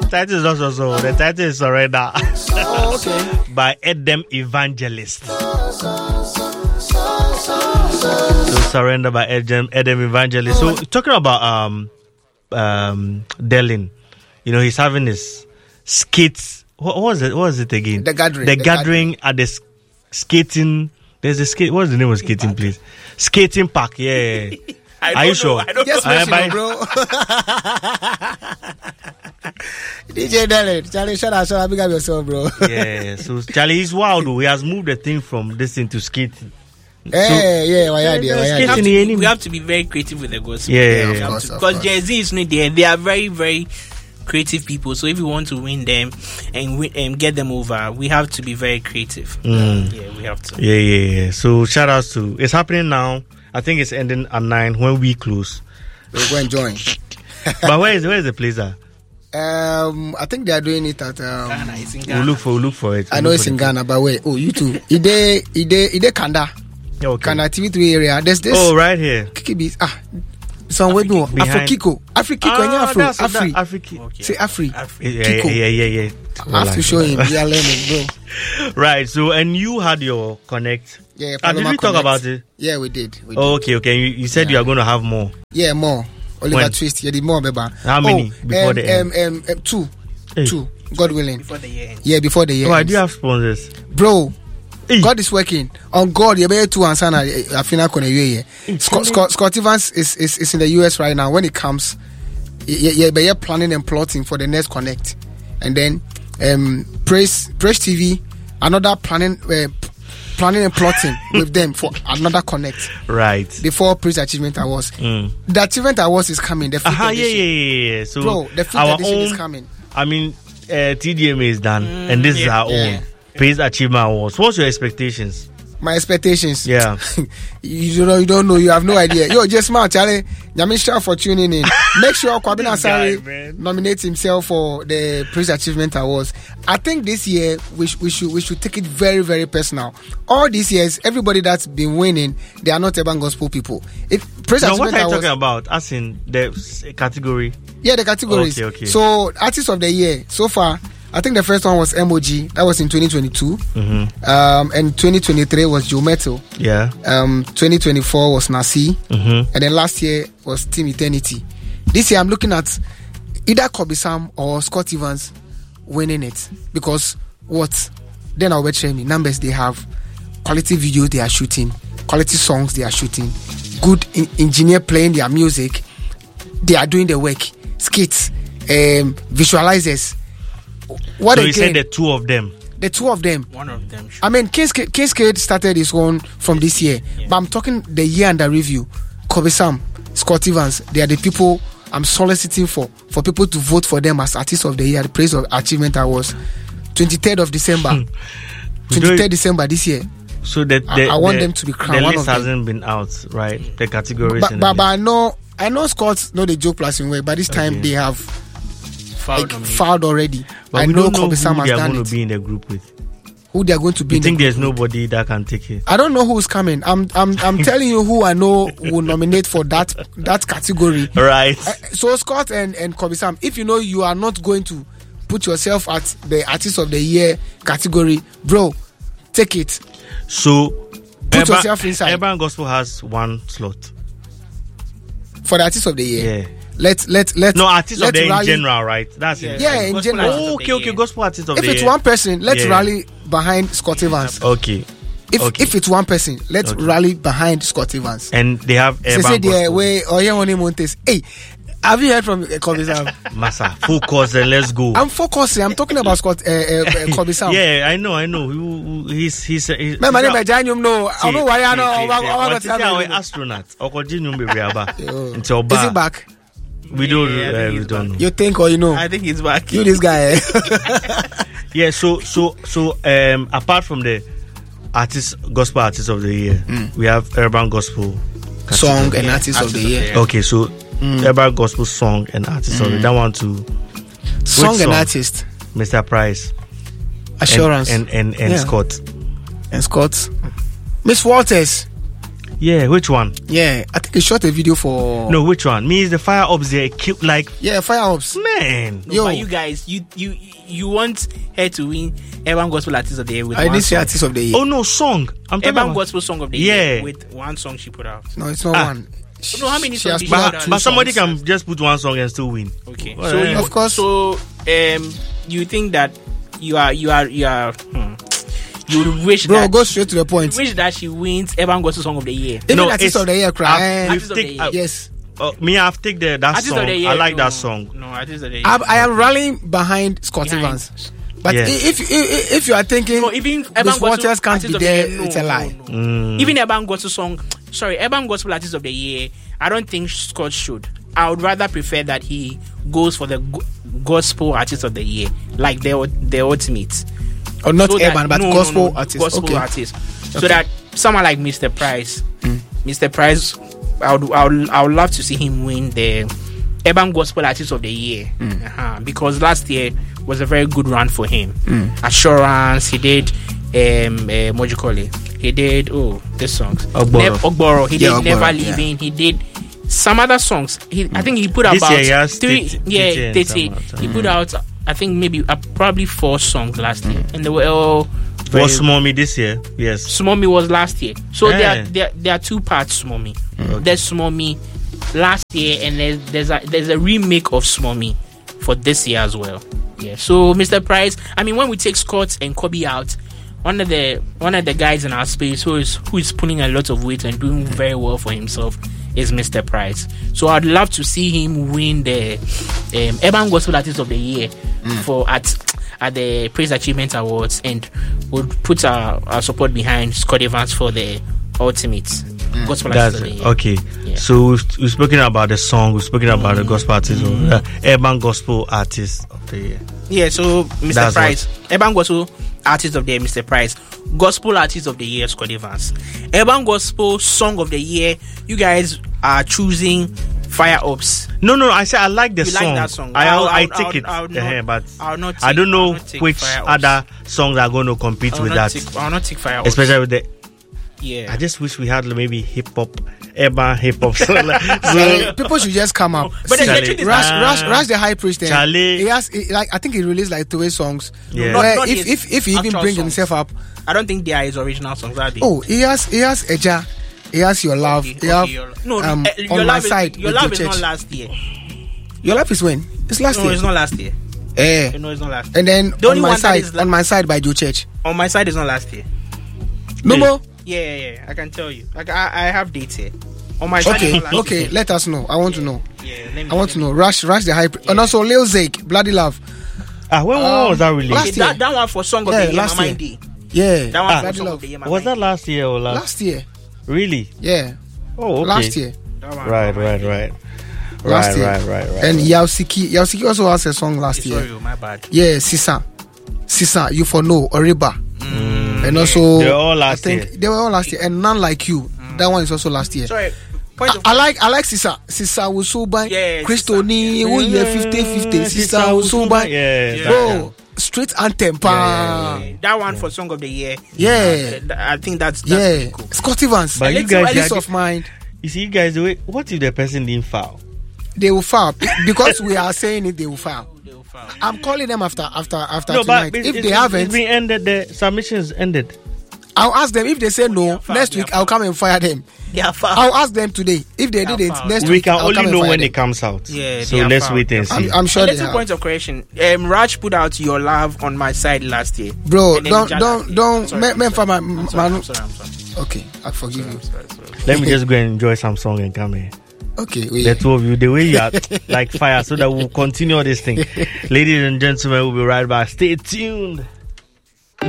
title is also so. The title is Surrender. Oh, okay. By Edem Evangelist. So Surrender by Edem Evangelist. So talking about Delin, you know, he's having his skates. What was it? What was it again? The gathering. The gathering at the skating. There's a skate. What's the name of skating place? Skating park. Yeah. Are you sure? I don't know. Bro. DJ Delin, Charlie, shut up, big up yourself, bro. Yeah. So Charlie, he's wild. He has moved the thing from this thing to skating. We have to be very creative with the gospel. Yeah, of course. Because Jay-Z is not there. They are very, very creative people. So if we want to win them and get them over, we have to be very creative. Yeah, we have to. Yeah. So shout outs to, it's happening now. I think it's ending at 9 when we close. We'll go and join. But where is the place at? I think they are doing it at Ghana. It's in Ghana. We'll look for it. I know it's in Ghana, but wait. Oh, you too. Ide Kanda. Okay. Kanda TV3 area. There's this. Oh, right here. Kiki beats. Somewhere no. Afrikiko. Afrikiko. Say Afri. Yeah. I have to show him. We are learning, bro. Right. So, and you had your connect. Yeah. Did we talk about it? Yeah, we did. Okay. You said you are going to have more. Yeah, more. Oliver Twist. Yeah, the more, baby. How many before the end? Two. God willing. Before the year ends. Yeah, before the year. Why do you have sponsors, bro? God is working. On God, you better two answer. I feel like Scott Evans is in the US right now. When it comes, you're planning and plotting for the next connect, and then Praise TV, another planning and plotting with them for another connect. Right before Praise Achievement Awards. The Achievement Awards is coming. The 5th edition. Yeah. So bro, the 5th edition is coming. I mean, TDMA is done, and this is our own. Praise Achievement Awards. What's your expectations? My expectations? Yeah. you don't know. You have no idea. Yo, just smile, Charlie. Yamisha for tuning in. Make sure Kwabena Asare nominates himself for the Praise Achievement Awards. I think this year we should take it very, very personal. All these years, everybody that's been winning, they are not urban gospel people. What are you talking about? As in the category? Yeah, the categories. Okay. So, Artist of the Year, so far, I think the first one was MOG. That was in 2022. And 2023 was Joe Metal. Yeah. 2024 was Nasi. And then last year was Team Eternity. This year I'm looking at either Kobe Sam or Scott Evans winning it. Because then I'll betray me. Numbers they have, quality videos they are shooting, quality songs they are shooting, good engineer playing their music. They are doing the work. Skits, visualizers. So you said the two of them? The two of them. One of them. Sure. I mean, Kingsgate started his own from this year. Yeah. But I'm talking the year under review. Kobe Sam, Scott Evans, they are the people I'm soliciting for people to vote for them as Artist of the Year, the Praise of Achievement Awards. 23rd of December. 23rd December this year. So I want them to be crowned. The one list of hasn't been out, right? The categories. But I know Scott know the joke plus in way, but this time they have filed already. But I we know don't know Kobe Sam who has they are done going it. to be in the group with. Who they are going to be? You think there's nobody that can take it? I don't know who's coming. I'm telling you who I know will nominate for that category. Right. So Scott and Kobe Sam, if you know you are not going to put yourself at the Artist of the Year category, bro, take it. So put yourself inside. Urban Gospel has one slot for the Artist of the Year. Yeah. Let's no, Artist of the Year in general, right? That's it. Yeah, in general. Oh, okay, Gospel Artist of the Year. If it's one person, let's rally behind Scott Evans. Okay. If it's one person, let's rally behind Scott Evans. And they have Urban Gospel. Hey, have you heard from Kobe Sam? Massa, focus and let's go. I'm focusing. I'm talking about Scott Kobe Sam. Yeah, I know. He's my name is Janium. No, I know why I know. He's an astronaut. Is he back? We don't know. You think or you know? I think he's back. You this guy. Yeah. So apart from the Gospel Artist of the Year, we have Urban Gospel Song and Artist of the Year. Okay, so Urban Gospel Song and Artist of the Year. That one too. Song and Artist. Mr. Price. Assurance. And Scott. And Scott. Miss Walters. Yeah, which one? Yeah, I think he shot a video for. No, which one? Me is the Fire Ops there. Yeah, Fire Ops. Man, Man. No, Yo. but you guys, you want her to win Urban Gospel Artist of the Year with I one didn't say song. artist of the year. Oh no, song. I'm talking Urban about. Gospel Song of the Yeah. Year with one song she put out. No, it's not Ah. one. No, how many She songs has did put she out put out? two But somebody songs. can just put one song and still win. Okay. Well, So yeah. Of course. So you think that you you wish Bro, that go straight to the point. you wish that she wins Urban Gospel Song of the Year. Even No, artist it's- of the year, cry. I've Artist of the take- year. Yes. Me, I've taken that Artist song. of the Year, I like no, that song. No, Artist of the Year. I am rallying behind Scott Behind. Evans. But Yeah. if you are thinking No, even Urban those Gospel waters can't Artist be of the there, Year, no, it's a lie. no. Even Urban Gospel Urban Gospel Artist of the Year, I don't think Scott should. I would rather prefer that he goes for the Gospel Artist of the Year, like the ultimate. Or not So that- Urban, but no, gospel no, artist. Gospel Okay. artist. So that someone like Mr. Price, Mr. Price, I would love to see him win the Urban Gospel Artist of the Year, because last year was a very good run for him. Assurance, he did. What do you call it? He did this songs. Ogboro. Ogboro. He Yeah, did Never Ogboro, yeah. Leaving. He did some other songs. I think he put This about year he has 3. 30 Yeah, and 30. some other. He put out, I think maybe probably 4 songs last year, and they were all very Was Mommy this year? Yes. Smomy was last year. So Yeah. there are 2 parts Smomy. There's Smomy last year, and there's a remake of Smomy for this year as well. Yeah. So Mr. Price, I mean, when we take Scott and Kobe out, one of the guys in our space who is pulling a lot of weight and doing very well for himself is Mr. Price. So I'd love to see him win the Urban Gospel Artist of the Year for at the Praise Achievement Awards, and would put our support behind Scott Evans for the ultimate Gospel That's Artist of the Year. okay. Yeah. So we've spoken about the song. We've spoken about the gospel artist, Urban Gospel Artist of the Year. Yeah, so Mr. That's Price, Urban Gospel Artist of the Year, Mr. Price. Gospel Artist of the Year, Scott Evans. Urban Gospel Song of the Year, you guys are choosing Fire Ups. No, I said I like the You song. like that song? I take it, I would not- but I would not I take- don't I know would not take which Fire Ups. other songs are going to compete with that. I will not take Fire Ups. Especially with the. Yeah. I just wish we had maybe hip hop, urban hip hop. So, People should just come up. But See, the truth is Rush the High Priest. Charlie. He has I think he released like 2 songs. Yeah. Where Not his if he even actual brings songs. himself up, I don't think they are his original songs, are they? oh, he has Eja, he has Your Love, Okay, he have no, on your my life side. Your with love Joe is not Church. last year. Your Love is when? It's last No, year. it's not last year. Eh. No, it's not last year. And then The only on one that is on my side by Joe Church. On my side, it's not last year. No more. Yeah. I can tell you. I have dates here. On my side, it's Okay, not last okay. year. Let us know. I want to know. Yeah, let me, I want to know. Rush the High Priest. And also Lil Zake, Bloody Love. when was that released? last year. That one for Song of Yeah, the Year, last my year. mind day. Yeah. That one for Bloody Song of Love. the Year, my Was mind that last year or Last year. Really? Yeah. Oh, okay. Last year. That one, Right. Last year. Right. And Yausiki also has a song last year. Sorry, my bad. Yeah, Sisa, you for no Oriba, and also They were all last I think year. they were all last year, and None Like You. That one is also last year. Sorry. Point of I like Sisa was so by Yeah, Christo ni Yeah. oh yeah 50-50 Sisa was so by Yeah. bro straight anthem pa that one for Song of the Year. Yeah. I think that's yeah pretty cool. Scott Evans But you Peace guys, of mind you see, you guys, what if the person didn't foul? they will foul because we are saying it they will foul. They will foul. I'm calling them after No, tonight. but If it's they haven't, been ended. The submissions ended. I'll ask them. If they say no, foul, next they week are I'll come and fire them. They are foul. I'll ask them today. If they did it foul. next We week, can I'll only come and know fire when them. it comes out. Yeah, So they are let's foul. wait and see. I'm sure A they little have. point of correction. Raj put out Your Love on my side last year. Bro, And then don't. I'm sorry, I'm sorry. sorry. I'm sorry. Okay, I forgive you. Sorry. Let me just go and enjoy some song and come here. Okay, The wait. two of you, the way you are like fire, so that we'll continue this thing. Ladies and gentlemen, we'll be right back. Stay tuned.